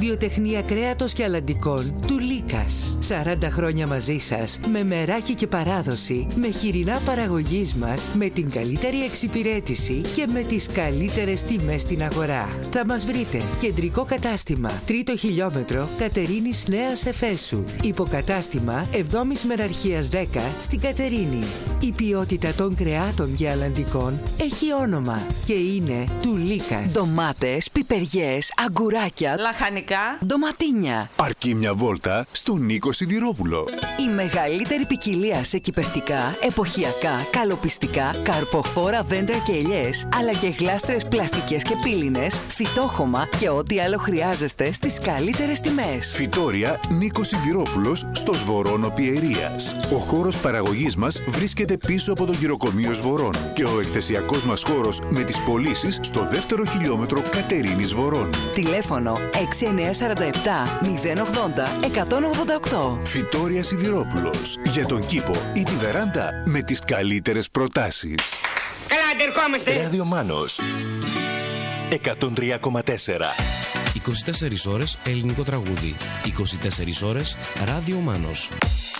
Βιοτεχνία κρέατος και αλαντικών του Λίκας. 40 χρόνια μαζί σας, με μεράκι και παράδοση, με χοιρινά παραγωγής μας, με την καλύτερη εξυπηρέτηση και με τις καλύτερες τιμές στην αγορά. Θα μας βρείτε κεντρικό κατάστημα, 3ο χιλιόμετρο, Κατερίνης Νέας Εφέσου. Υποκατάστημα 7ης Μεραρχίας 10 στην Κατερίνη. Η ποιότητα των κρεάτων και αλαντικών έχει όνομα και είναι του Λίκας. Ντομάτες, πιπεριές, αγκουράκια, λαχανικά, ντοματίνια. Αρκεί μια βόλτα στον Νίκο Σιδηρόπουλο. Η μεγαλύτερη ποικιλία σε κυπευτικά, εποχιακά, καλοπιστικά, καρποφόρα δέντρα και ελιές, αλλά και γλάστρες πλαστικές και πύληνες, φυτόχωμα και ό,τι άλλο χρειάζεστε στις καλύτερες τιμές. Φυτόρια Νίκος Σιδηρόπουλος στο Σβορώνο Πιερίας. Ο χώρος παραγωγής μας βρίσκεται πίσω από το γυροκομείο Σβορών και ο εκθεσιακός μας χώρος με τις πωλήσεις στο 2ο χιλιόμετρο Κατερίνης Βορών. Τηλέφωνο 6947 080 188. Φυτόρια Σιδηρόπουλος. Για τον κήπο ή τη βεράντα με τις καλύτερες προτάσεις. Καλά, αντερκόμαστε. Ράδιο Μάνος 103,4. 24 ώρες ελληνικό τραγούδι. 24 ώρες Ράδιο Μάνος.